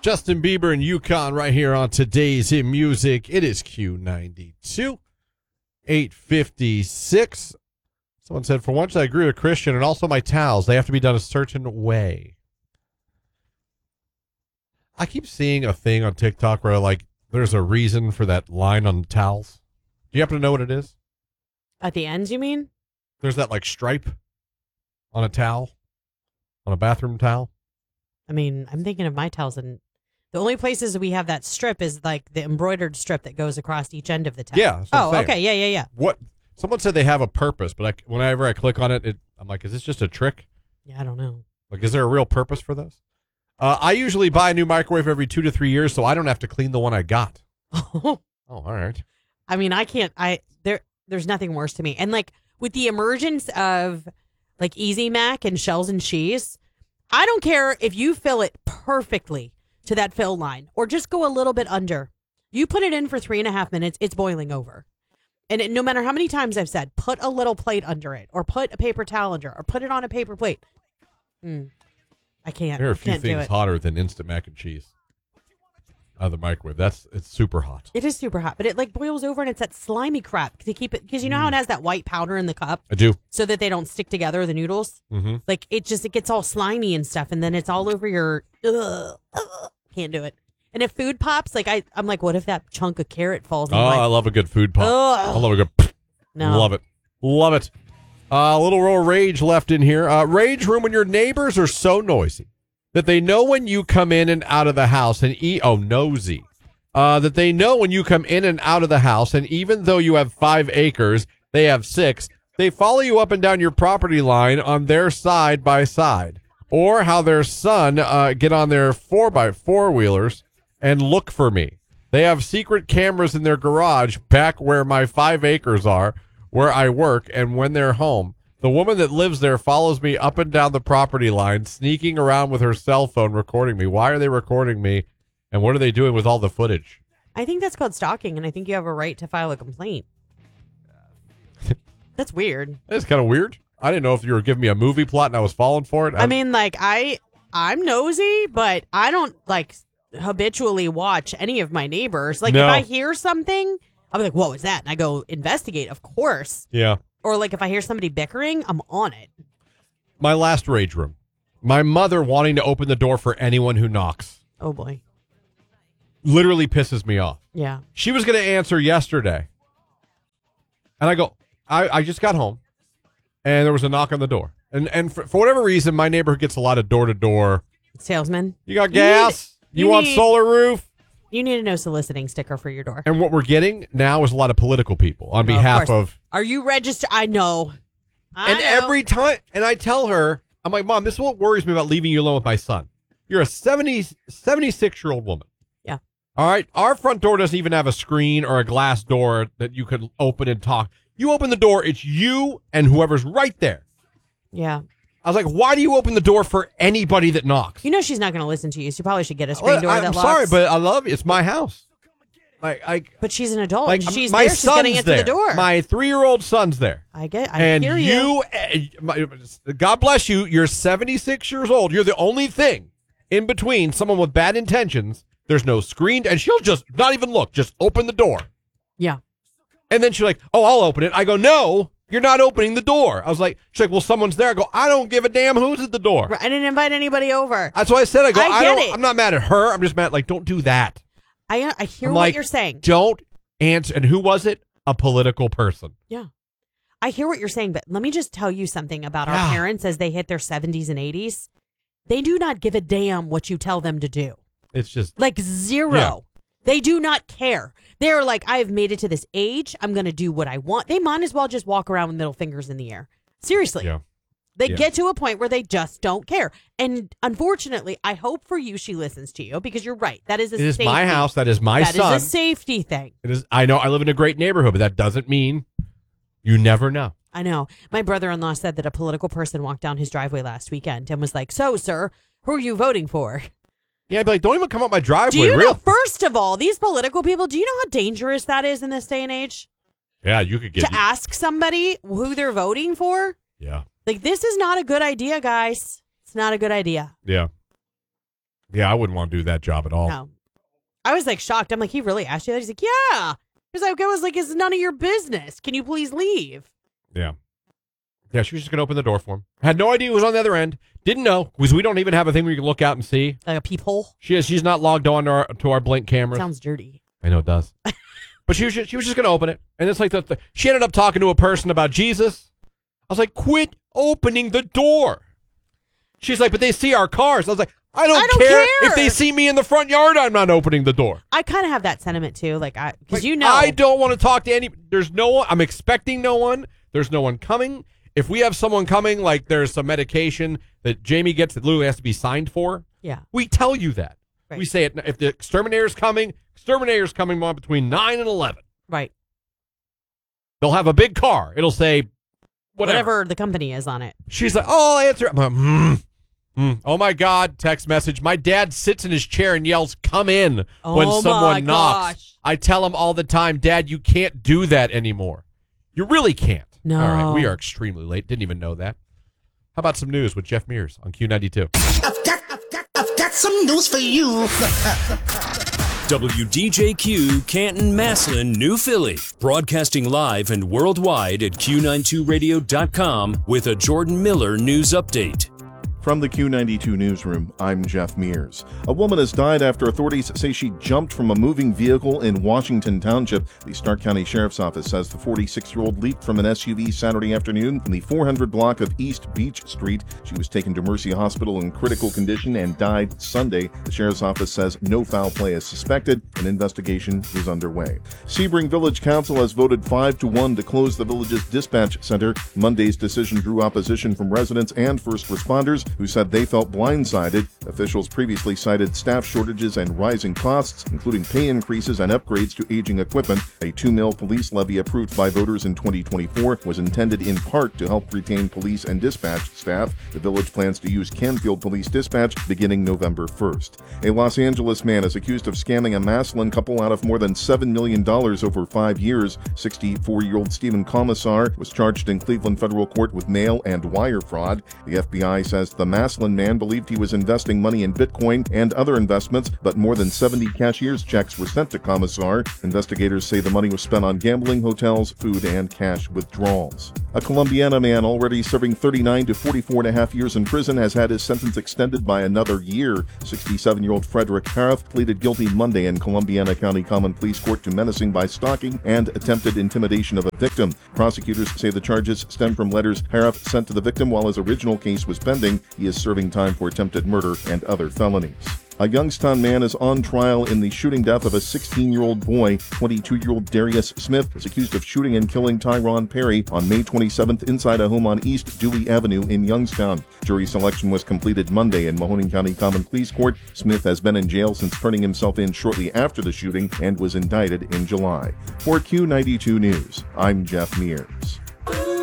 Justin Bieber and Yukon right here on Today's Hit Music. It is Q92, 8:56. Someone said, for once I agree with Christian, and also my towels, they have to be done a certain way. I keep seeing a thing on TikTok where, like, there's a reason for that line on the towels. Do you happen to know what it is? At the ends, you mean? There's that, like, stripe on a towel, on a bathroom towel. I mean, I'm thinking of my towels, and the only places we have that strip is like the embroidered strip that goes across each end of the towel. Yeah. Oh, okay. Yeah. What? Someone said they have a purpose, but whenever I click on it, I'm like, is this just a trick? Yeah, I don't know. Like, is there a real purpose for this? I usually buy a new microwave every 2 to 3 years, so I don't have to clean the one I got. Oh, all right. I mean, I can't. There's nothing worse to me. And like with the emergence of like Easy Mac and Shells and Cheese, I don't care if you fill it perfectly to that fill line or just go a little bit under. You put it in for 3.5 minutes, it's boiling over. And no matter how many times I've said, put a little plate under it or put a paper towel under or put it on a paper plate. I can't. There are a few can't do things it. hotter than instant mac and cheese out of the microwave. It's super hot. It is super hot, but it like boils over and it's that slimy crap to keep it, because you know how it has that white powder in the cup? I do. So that they don't stick together, the noodles. Mm-hmm. Like it gets all slimy and stuff, and then it's all over your. Can't do it. And if food pops, like I'm like, what if that chunk of carrot falls? Oh, I love a good food pop. I love a good. No. Love it. A little roll of rage left in here. Rage room when your neighbors are so noisy that they know when you come in and out of the house and nosy. That they know when you come in and out of the house, and even though you have 5 acres, they have 6. They follow you up and down your property line on their side by side, or how their son get on their 4x4 wheelers and look for me. They have secret cameras in their garage back where my 5 acres are, where I work, and when they're home. The woman that lives there follows me up and down the property line, sneaking around with her cell phone, recording me. Why are they recording me, and what are they doing with all the footage? I think that's called stalking, and I think you have a right to file a complaint. That's weird. That's kind of weird. I didn't know if you were giving me a movie plot and I was falling for it. I mean, like I'm nosy, but I don't like habitually watch any of my neighbors. Like No. if I hear something, I'll be like, what was that? And I go investigate, of course. Yeah. Or like if I hear somebody bickering, I'm on it. My last rage room. My mother wanting to open the door for anyone who knocks. Oh boy. Literally pisses me off. Yeah. She was going to answer yesterday. And I go, I just got home. And there was a knock on the door. And for whatever reason, my neighborhood gets a lot of door-to-door. Salesman. You got gas? You want solar roof? You need a no soliciting sticker for your door. And what we're getting now is a lot of political people on behalf of. Are you registered? I know. Every time, and I tell her, I'm like, Mom, this is what worries me about leaving you alone with my son. You're a 76-year-old woman. Yeah. All right. Our front door doesn't even have a screen or a glass door that you could open and talk. You open the door, it's you and whoever's right there. Yeah. I was like, why do you open the door for anybody that knocks? You know she's not going to listen to you, so you probably should get a screen door that locks. I'm sorry, but I love you. It's my house. But she's an adult. Like, and she's my there. She's going to answer there. the door. My 3-year-old son's there. I and hear you. God bless you. You're 76 years old. You're the only thing in between someone with bad intentions. There's no screen, and she'll just not even look. Just open the door. Yeah. And then she's like, oh, I'll open it. I go, no, you're not opening the door. I was like, she's like, well, someone's there. I go, I don't give a damn who's at the door. I didn't invite anybody over. That's what I said. I go, I'm not mad at her. I'm just mad, like, don't do that. I hear I'm what like, you're saying. Don't answer. And who was it? A political person. Yeah. I hear what you're saying, but let me just tell you something about our parents as they hit their 70s and 80s. They do not give a damn what you tell them to do. It's just like zero. Yeah. They do not care. They're like, I've made it to this age. I'm going to do what I want. They might as well just walk around with middle fingers in the air. Seriously. Yeah. They get to a point where they just don't care. And unfortunately, I hope for you she listens to you, because you're right. That is a It is safety. my house. That is my son. That is a safety thing. It is. I know I live in a great neighborhood, but that doesn't mean you never know. I know. My brother-in-law said that a political person walked down his driveway last weekend and was like, so, sir, who are you voting for? Yeah, I'd be like, don't even come up my driveway. Do you know, first of all, these political people, do you know how dangerous that is in this day and age? Yeah, you could get to ask somebody who they're voting for? Yeah. Like, this is not a good idea, guys. It's not a good idea. Yeah. Yeah, I wouldn't want to do that job at all. No. I was like shocked. I'm like, he really asked you that? He's like, yeah. I was like, it's none of your business. Can you please leave? Yeah. Yeah, she was just going to open the door for him. Had no idea who was on the other end. Didn't know, because we don't even have a thing where you can look out and see. Like a peephole? She's not logged on to our Blink cameras. Sounds dirty. I know it does. But she was just going to open it. And it's like, she ended up talking to a person about Jesus. I was like, quit opening the door. She's like, but they see our cars. I was like, I don't care. If they see me in the front yard, I'm not opening the door. I kind of have that sentiment too. Because I don't want to talk to any. There's no one. I'm expecting no one. There's no one coming. If we have someone coming, like there's some medication that Jamie gets that literally has to be signed for, yeah, we tell you that. Right. We say it. If the exterminator's coming on between 9 and 11. Right. They'll have a big car. It'll say whatever the company is on it. She's like, oh, I'll answer. I'm like, oh my God, text message. My dad sits in his chair and yells, come in when someone knocks. Gosh. I tell him all the time, Dad, you can't do that anymore. You really can't. No. All right, we are extremely late. Didn't even know that. How about some news with Jeff Mears on Q92? I've got some news for you. WDJQ, Canton, Massillon, New Philly. Broadcasting live and worldwide at Q92Radio.com with a Jordan Miller news update. From the Q92 newsroom, I'm Jeff Mears. A woman has died after authorities say she jumped from a moving vehicle in Washington Township. The Stark County Sheriff's Office says the 46-year-old leaped from an SUV Saturday afternoon in the 400 block of East Beach Street. She was taken to Mercy Hospital in critical condition and died Sunday. The Sheriff's Office says no foul play is suspected. An investigation is underway. Sebring Village Council has voted 5-1 to close the village's dispatch center. Monday's decision drew opposition from residents and first responders, who said they felt blindsided. Officials previously cited staff shortages and rising costs, including pay increases and upgrades to aging equipment. A $2 million police levy approved by voters in 2024 was intended in part to help retain police and dispatch staff. The village plans to use Canfield Police Dispatch beginning November 1st. A Los Angeles man is accused of scamming a Massillon couple out of more than $7 million over 5 years. 64-year-old Stephen Commissar was charged in Cleveland federal court with mail and wire fraud. The FBI says the Massillon man believed he was investing money in Bitcoin and other investments, but more than 70 cashier's checks were sent to Commissar. Investigators say the money was spent on gambling, hotels, food, and cash withdrawals. A Columbiana man already serving 39 to 44 and a half years in prison has had his sentence extended by another year. 67-year-old Frederick Hariff pleaded guilty Monday in Columbiana County Common Pleas Court to menacing by stalking and attempted intimidation of a victim. Prosecutors say the charges stem from letters Hariff sent to the victim while his original case was pending. He is serving time for attempted murder and other felonies. A Youngstown man is on trial in the shooting death of a 16-year-old boy. 22-year-old Darius Smith is accused of shooting and killing Tyron Perry on May 27th inside a home on East Dewey Avenue in Youngstown. Jury selection was completed Monday in Mahoning County Common Pleas Court. Smith has been in jail since turning himself in shortly after the shooting and was indicted in July. For Q92 News, I'm Jeff Mears.